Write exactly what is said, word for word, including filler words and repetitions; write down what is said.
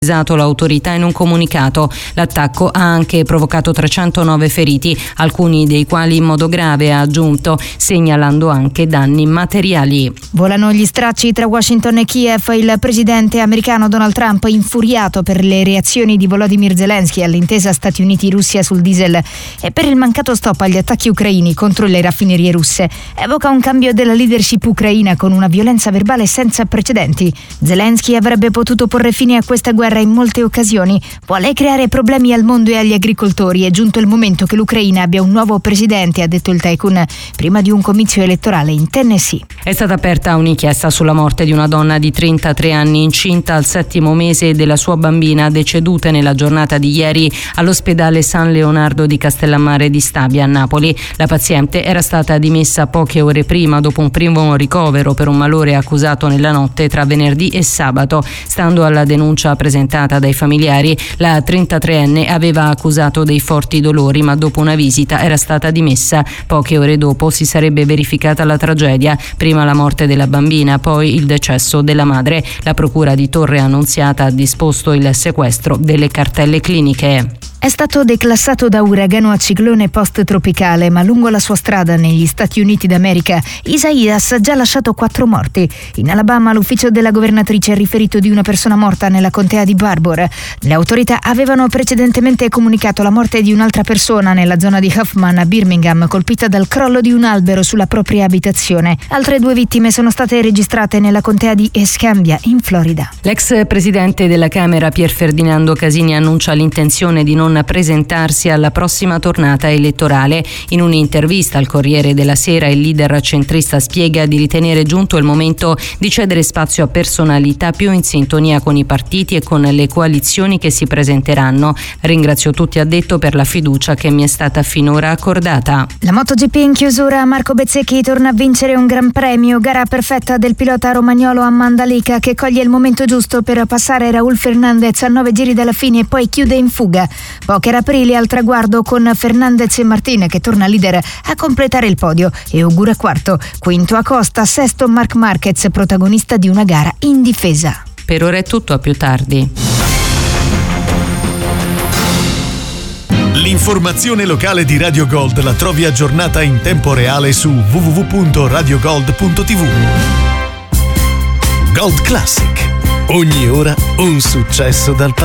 l'autorità in un comunicato. L'attacco ha anche provocato trecentonove feriti, alcuni dei quali in modo grave, ha aggiunto, segnalando anche danni materiali. Volano gli stracci tra Washington e Kiev. Il presidente americano Donald Trump, infuriato per le reazioni di Volodymyr Zelensky all'intesa Stati Uniti-Russia sul diesel e per il mancato stop agli attacchi ucraini contro le raffinerie russe, evoca un cambio della leadership ucraina con una violenza verbale senza precedenti. Zelensky avrebbe potuto porre fine a questa guerra in molte occasioni, vuole creare problemi al mondo e agli agricoltori. È giunto il momento che l'Ucraina abbia un nuovo presidente, ha detto il tycoon prima di un comizio elettorale in Tennessee. È stata aperta un'inchiesta sulla morte di una donna di trentatré anni incinta al settimo mese della sua bambina, deceduta nella giornata di ieri all'ospedale San Leonardo di Castellammare di Stabia a Napoli. La paziente era stata dimessa poche ore prima dopo un primo ricovero per un malore accusato nella notte tra venerdì e sabato. Stando alla denuncia presentata dai familiari, la trentatreenne aveva accusato dei forti dolori, ma dopo una visita era stata dimessa. Poche ore dopo si sarebbe verificata la tragedia, prima la morte della bambina, poi il decesso della madre. La procura di Torre Annunziata ha disposto il sequestro delle cartelle cliniche. È stato declassato da uragano a ciclone post-tropicale, ma lungo la sua strada negli Stati Uniti d'America Isaias ha già lasciato quattro morti. In Alabama l'ufficio della governatrice ha riferito di una persona morta nella contea di Barbour. Le autorità avevano precedentemente comunicato la morte di un'altra persona nella zona di Huffman a Birmingham, colpita dal crollo di un albero sulla propria abitazione. Altre due vittime sono state registrate nella contea di Escambia, in Florida. L'ex presidente della Camera Pier Ferdinando Casini annuncia l'intenzione di non presentarsi alla prossima tornata elettorale. In un'intervista al Corriere della Sera il leader centrista spiega di ritenere giunto il momento di cedere spazio a personalità più in sintonia con i partiti e con le coalizioni che si presenteranno. Ringrazio tutti, ha detto, per la fiducia che mi è stata finora accordata. La MotoGP in chiusura, Marco Bezzecchi torna a vincere un gran premio, gara perfetta del pilota romagnolo a Mandalika, che coglie il momento giusto per passare Raúl Fernández a nove giri dalla fine e poi chiude in fuga. Poker Aprilia al traguardo con Fernandez e Martin che torna leader a completare il podio e Ogura quarto, quinto Acosta, sesto Marc Marquez, protagonista di una gara in difesa. Per ora è tutto, a più tardi. L'informazione locale di Radio Gold la trovi aggiornata in tempo reale su w w w punto radio gold punto t v. Gold Classic. Ogni ora un successo dal